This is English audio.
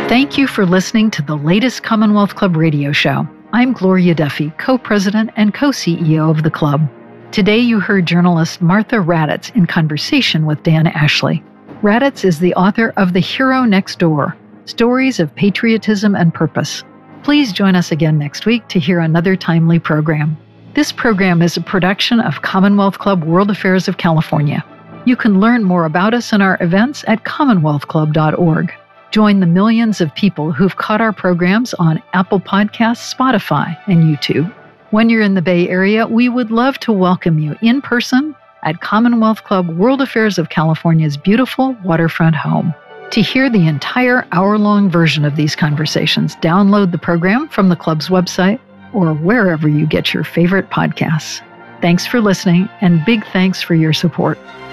Thank you for listening to the latest Commonwealth Club radio show. I'm Gloria Duffy, co-president and co-CEO of the club. Today you heard journalist Martha Raddatz in conversation with Dan Ashley. Raddatz is the author of The Hero Next Door, Stories of Patriotism and Purpose. Please join us again next week to hear another timely program. This program is a production of Commonwealth Club World Affairs of California. You can learn more about us and our events at commonwealthclub.org. Join the millions of people who've caught our programs on Apple Podcasts, Spotify, and YouTube. When you're in the Bay Area, we would love to welcome you in person at Commonwealth Club World Affairs of California's beautiful waterfront home. To hear the entire hour-long version of these conversations, download the program from the club's website or wherever you get your favorite podcasts. Thanks for listening, and big thanks for your support.